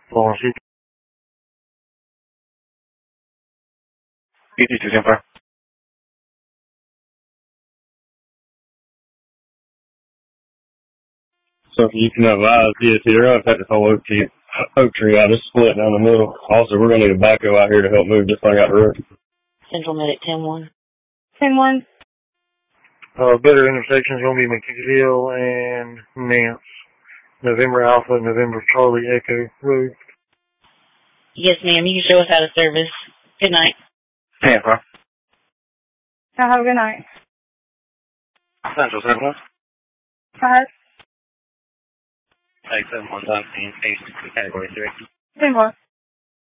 Florence. 5210. So if you can advise DOT, they're going to take this whole oak tree out. It's split down the middle. Also, we're going to need a backhoe out here to help move this thing out the road. Central Medic 10-1. 10-1. Better intersection is going to be McGill and Nance. November Alpha, November Charlie Echo Road. Yes, ma'am. You can show us out of service. Good night. Tampa. Have a good night. Central 7-1. 5. 871 category 3. 10-1.